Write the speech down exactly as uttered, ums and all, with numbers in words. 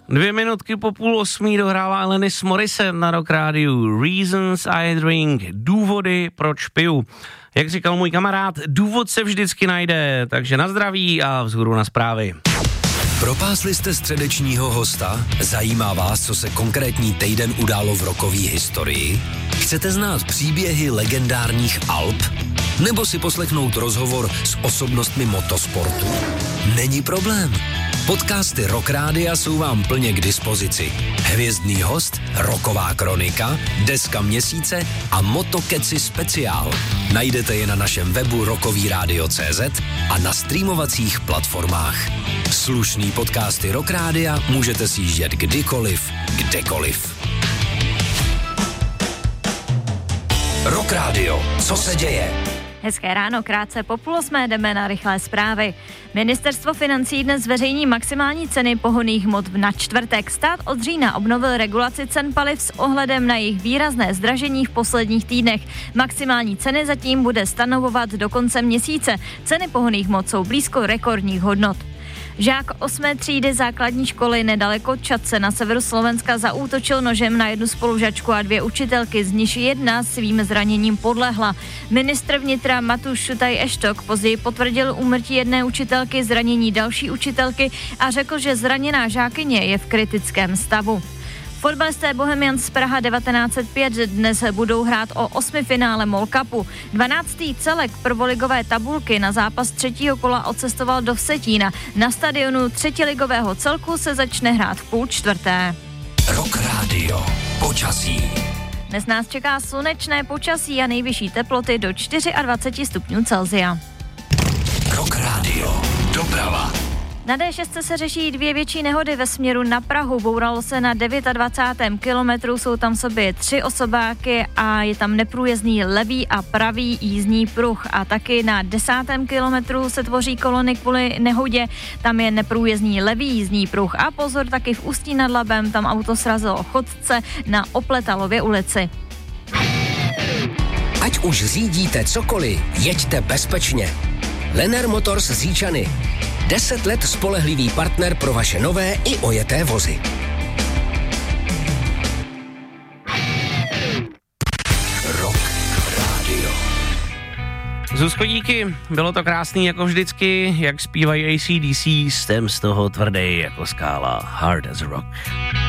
Dvě minutky po půl osmí dohrála Alanis Morissette na Rock Rádiu Reasons I Drink, důvody, proč piju. Jak říkal můj kamarád, důvod se vždycky najde, takže na zdraví a vzhůru na zprávy. Propásli jste středečního hosta? Zajímá vás, co se konkrétní týden událo v rockové historii? Chcete znát příběhy legendárních Alp? Nebo si poslechnout rozhovor s osobnostmi motosportu? Není problém. Podcasty Rock Rádia jsou vám plně k dispozici. Hvězdný host, rocková kronika, deska měsíce a motokeci speciál. Najdete je na našem webu rockový rádio tečka cé zet a na streamovacích platformách. Slušný podcasty Rock Rádia můžete si jíždět kdykoliv, kdekoliv. Rock Radio, co se děje? Hezké ráno, krátce po půl osmé jdeme na rychlé zprávy. Ministerstvo financí dnes zveřejní maximální ceny pohonných hmot na čtvrtek. Stát od října obnovil regulaci cen paliv s ohledem na jejich výrazné zdražení v posledních týdnech. Maximální ceny zatím bude stanovovat do konce měsíce. Ceny pohonných hmot jsou blízko rekordních hodnot. Žák osmé třídy základní školy nedaleko Čadce na severu Slovenska zaútočil nožem na jednu spolužačku a dvě učitelky, z nichž jedna svým zraněním podlehla. Ministr vnitra Matúš Šutaj Eštok později potvrdil úmrtí jedné učitelky, zranění další učitelky a řekl, že zraněná žákyně je v kritickém stavu. Fotbalisté Bohemians z Praha devatenáct set pět dnes budou hrát o osmifinále MOL Cupu. dvanáctý celek prvoligové tabulky na zápas třetího kola odcestoval do Vsetína. Na stadionu třetiligového celku se začne hrát v půl čtvrté. Rock Radio. Počasí. Dnes nás čeká slunečné počasí a nejvyšší teploty do dvacet čtyři stupňů Celsia. Rock Radio. Doprava. Na dé šest se řeší dvě větší nehody ve směru na Prahu. Bouralo se na dvacátém devátém kilometru, jsou tam sobě tři osobáky a je tam neprůjezdný levý a pravý jízdní pruh. A taky na desátém kilometru se tvoří kolony kvůli nehodě, tam je neprůjezdný levý jízdní pruh. A pozor, taky v Ústí nad Labem, tam auto srazilo chodce na Opletalově ulici. Ať už řídíte cokoliv, jeďte bezpečně. Lenner Motors z Říčany. Deset let spolehlivý partner pro vaše nové i ojeté vozy. Rock Radio. Zuzko, díky, bylo to krásný jako vždycky, jak zpívají A C D C, jsem z toho tvrdý jako skála, hard as rock.